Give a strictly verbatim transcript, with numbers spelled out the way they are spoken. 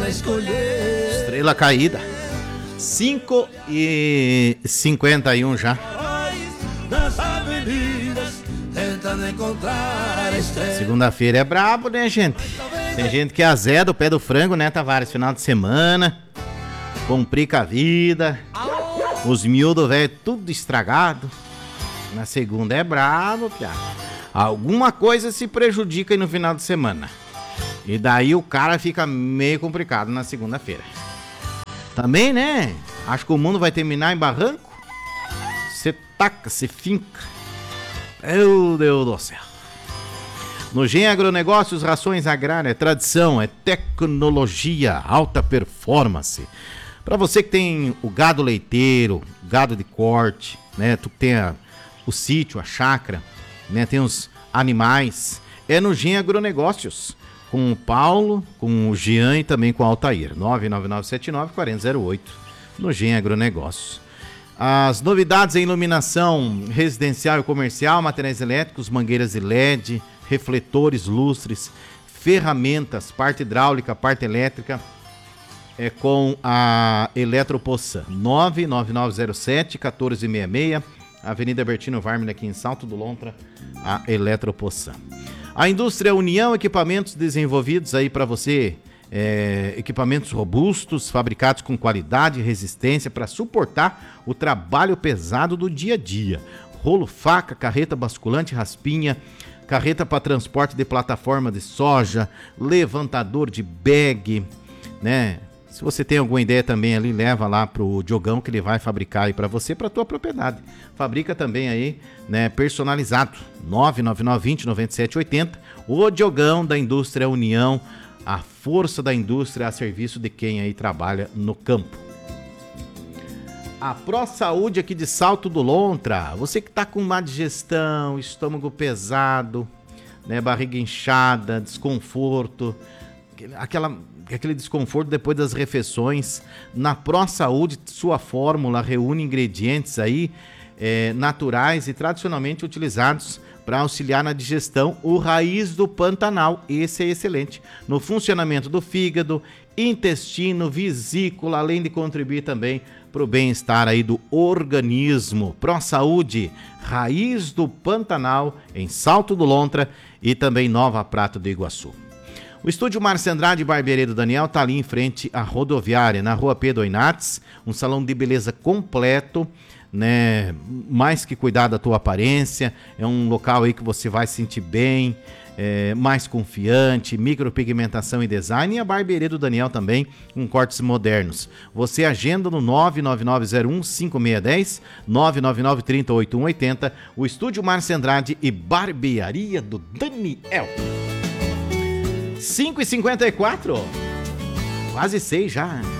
Estrela caída. cinco e cinquenta e um já. Segunda-feira é brabo, né, gente? Tem gente que azeda o pé do frango, né, Tavares? Final de semana. Complica a vida. Os miúdos, velho, tudo estragado. Na segunda é brabo, piá. Alguma coisa se prejudica aí no final de semana. E daí o cara fica meio complicado na segunda-feira. Também, né? Acho que o mundo vai terminar em barranco. Você taca, você finca. Meu Deus do céu. No Gen Agronegócios, rações agrárias, é tradição, é tecnologia, alta performance. Para você que tem o gado leiteiro, gado de corte, né? Tu que tem a, o sítio, a chácara, né? Tem os animais. É no Gen Agronegócios. Com o Paulo, com o Jean e também com o Altair. nove nove nove sete nove quatro zero zero oito no Gen Agronegócios. As novidades em iluminação residencial e comercial, materiais elétricos, mangueiras de L E D, refletores, lustres, ferramentas, parte hidráulica, parte elétrica, é com a Eletropoçã. nove nove nove zero sete um quatro seis seis, Avenida Bertino Varmina, aqui em Salto do Lontra, a Eletropoçã. A Indústria União, equipamentos desenvolvidos aí para você, é, equipamentos robustos, fabricados com qualidade e resistência para suportar o trabalho pesado do dia a dia. Rolo, faca, carreta basculante, raspinha, carreta para transporte de plataforma de soja, levantador de bag, né? Se você tem alguma ideia também ali, leva lá pro Diogão que ele vai fabricar aí para você, para tua propriedade. Fabrica também aí, né, personalizado. nove nove nove dois zero nove sete oito zero. O Diogão da Indústria União, a força da indústria a serviço de quem aí trabalha no campo. A Pro Saúde aqui de Salto do Lontra. Você que tá com má digestão, estômago pesado, né, barriga inchada, desconforto, aquela aquele desconforto depois das refeições. Na Pro Saúde, sua fórmula reúne ingredientes aí é, naturais e tradicionalmente utilizados para auxiliar na digestão. O Raiz do Pantanal, esse é excelente no funcionamento do fígado, intestino, vesícula, além de contribuir também para o bem-estar aí do organismo. Pro Saúde, Raiz do Pantanal, em Salto do Lontra e também Nova Prata do Iguaçu. O Estúdio Márcio Andrade Barbearia do Daniel está ali em frente à rodoviária, na rua Pedro Oinates, um salão de beleza completo, né? Mais que cuidar da tua aparência, é um local aí que você vai se sentir bem, é, mais confiante, micropigmentação e design, e a barbearia do Daniel também, com cortes modernos. Você agenda no nove nove nove zero um cinco seis um zero, nove nove nove três zero oito um oito zero, o Estúdio Márcio Andrade e Barbearia do Daniel. cinco e cinquenta e quatro, quase seis já.